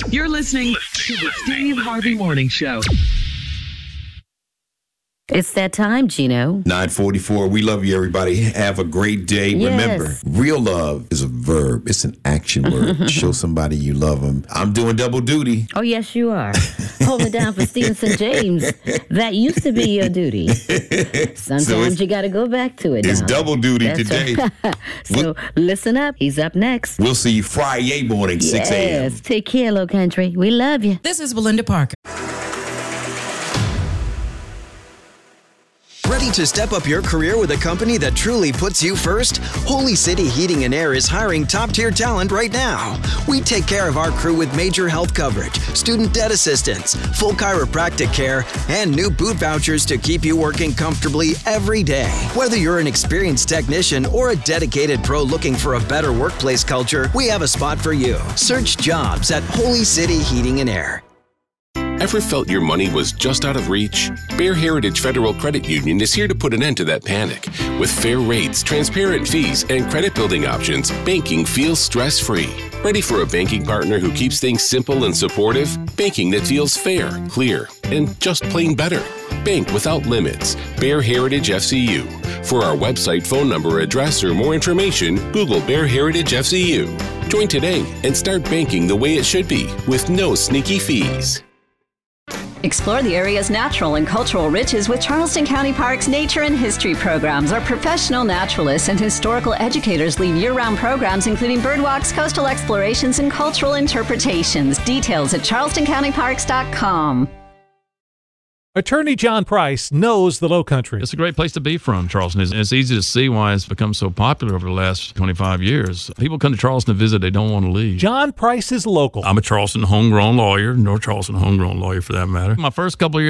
You're listening to the Steve Harvey Morning Show. It's that time, Gino. 9:44. We love you, everybody. Have a great day. Yes. Remember, real love is a verb. It's an action word. Show somebody you love them. I'm doing double duty. Oh, yes, you are. Hold it down for Stevenson James. That used to be your duty. Sometimes you got to go back to it. It's now. double duty That's today. Right. So listen up. He's up next. We'll see you Friday morning, 6 a.m. Yes. Take care, Low Country. We love you. This is Belinda Parker. Ready to step up your career with a company that truly puts you first? Holy City Heating and Air is hiring top-tier talent right now. We take care of our crew with major health coverage, student debt assistance, full chiropractic care, and new boot vouchers to keep you working comfortably every day. Whether you're an experienced technician or a dedicated pro looking for a better workplace culture, we have a spot for you. Search jobs at Holy City Heating and Air. Ever felt your money was just out of reach? Bear Heritage Federal Credit Union is here to put an end to that panic. With fair rates, transparent fees, and credit building options, banking feels stress-free. Ready for a banking partner who keeps things simple and supportive? Banking that feels fair, clear, and just plain better. Bank without limits. Bear Heritage FCU. For our website, phone number, address, or more information, Google Bear Heritage FCU. Join today and start banking the way it should be, with no sneaky fees. Explore the area's natural and cultural riches with Charleston County Parks Nature and History programs. Our professional naturalists and historical educators lead year-round programs including birdwalks, coastal explorations, and cultural interpretations. Details at charlestoncountyparks.com. Attorney John Price knows the Low Country. It's a great place to be from, Charleston. It's easy to see why it's become so popular over the last 25 years. People come to Charleston to visit. They don't want to leave. John Price is local. I'm a Charleston homegrown lawyer, North Charleston homegrown lawyer for that matter. My first couple of years